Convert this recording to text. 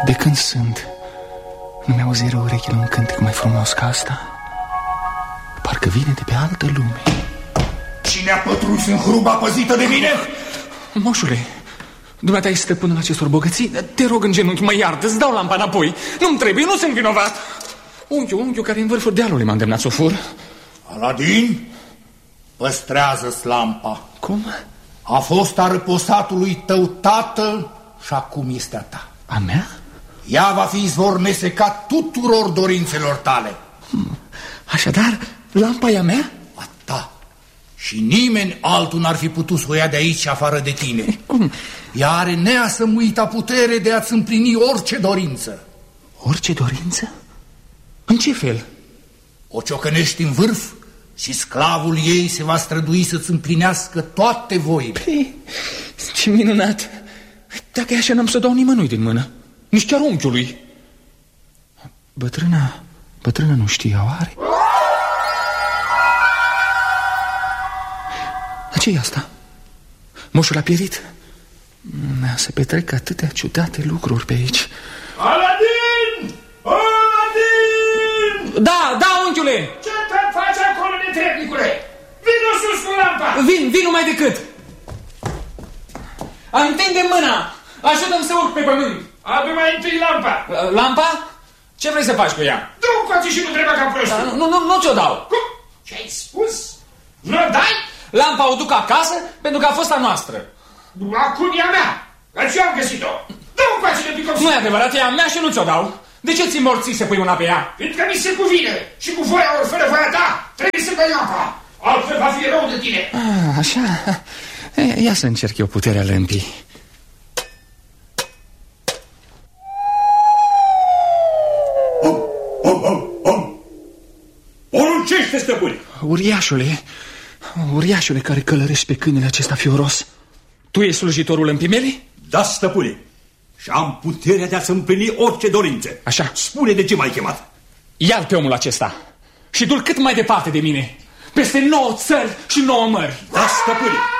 De când sunt, nu mi-auziră urechile un cântec mai frumos ca asta. Parcă vine de pe altă lume. Cine a pătruns în hruba păzită de mine? Moșule, dumneata ești stăpânul acestor bogății? Te rog în genunchi, mă iartă, îți dau lampa înapoi. Nu-mi trebuie, nu sunt vinovat. Unchiul care în vârful dealului m-a îndemnat să o fur. Aladin, păstrează-ți lampa. Cum? A fost a răposatului tău tatăl și acum este a ta. A mea? Ea va fi izvor nesecat tuturor dorințelor tale. Așadar, lampa e a mea? A ta. Și nimeni altul n-ar fi putut să o ia de aici afară de tine. Cum? Ea are neasămuita putere de a-ți împlini orice dorință. Orice dorință? În ce fel? O ciocănești în vârf și sclavul ei se va strădui să-ți împlinească toate voile. Ce minunat! Dacă e așa, n-am să dau nimănui din mână. Nici chiar unchiului. Bătrâna nu știa, oare? Ce-i asta? Moșul a pierit? Se petrec atâtea ciudate lucruri pe aici. Aladin! Aladin! Da, unchiule! Ce te faci acolo, netrebnicule? Vino sus cu lampa! Vin numai decât! Întinde mâna! Ajută-mi să urc pe pământ! Adu mai întâi lampa! Lampa? Ce vrei să faci cu ea? Du-o coace și nu trebuie ca prostul! Nu ți-o dau! Cum? Ce-ai spus? Nu-o dai? Lampa o duc acasă pentru că a fost a noastră. Acum e a mea! Că eu am găsit-o! Du-o coace de picom! Nu e adevărat, e a mea și nu ți-o dau. De ce ți morții să pui mâna pe ea? Pentru că mi se cuvine și cu voia ori fără voia ta trebuie să dai lampa. Altfel va fi rău de tine. Așa? Ia să încerc eu puterea lămpii. Poruncește, stăpâne! Uriașule care călărești pe câinele acesta fioros. Tu ești slujitorul lămpii mele? Da, stăpâne. Și am puterea de a-ți împlini orice dorință. Așa. Spune de ce m-ai chemat. Ia-l pe omul acesta și du-l cât mai departe de mine, peste 9 țări și 9 mări. Da, stăpâne.